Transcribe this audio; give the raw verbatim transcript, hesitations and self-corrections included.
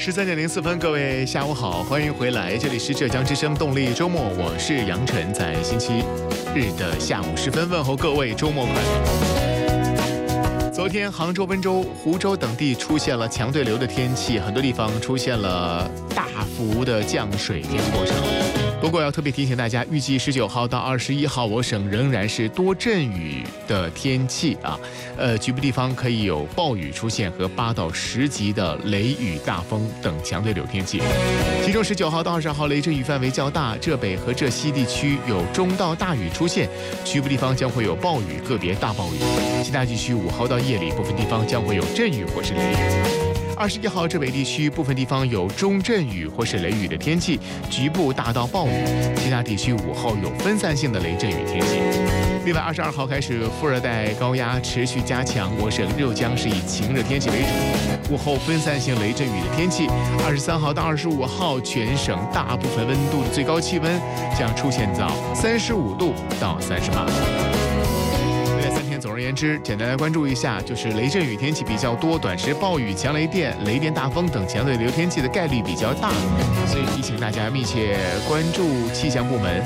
十三点零四分，各位下午好，欢迎回来，这里是浙江之声动力周末，我是杨晨，在星期日的下午时分问候各位周末快乐。昨天杭州、温州、湖州等地出现了强对流的天气，很多地方出现了大幅的降水天过程。不过要特别提醒大家，预计十九号到二十一号，我省仍然是多阵雨的天气啊，呃，局部地方可以有暴雨出现和八到十级的雷雨、大风等强对流天气。其中十九号到二十号雷阵雨范围较大，浙北和浙西地区有中到大雨出现，局部地方将会有暴雨，个别大暴雨。其他地区午后到夜里，部分地方将会有阵雨或是雷雨。二十一号浙北地区部分地方有中阵雨或是雷雨的天气，局部大到暴雨，其他地区午后有分散性的雷阵雨天气。另外，二十二号开始，副热带高压持续加强，我省仍将是以晴热天气为主，午后分散性雷阵雨的天气。二十三号到二十五号，全省大部分温度的最高气温将出现到三十五度到三十八度。总而言之，简单来关注一下，就是雷阵雨天气比较多，短时暴雨、强雷电、雷电大风等强对流天气的概率比较大，所以提醒大家密切关注气象部门